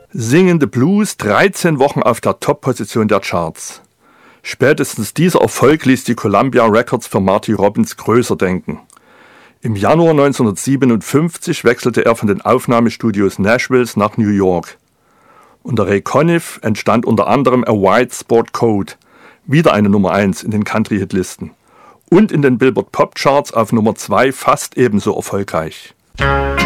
Singende Blues 13 Wochen auf der Top-Position der Charts. Spätestens dieser Erfolg ließ die Columbia Records für Marty Robbins größer denken. Im Januar 1957 wechselte er von den Aufnahmestudios Nashvilles nach New York. Unter Ray Conniff entstand unter anderem A White Sport Coat, wieder eine Nummer 1 in den Country-Hitlisten und in den Billboard Pop Charts auf Nummer 2 fast ebenso erfolgreich.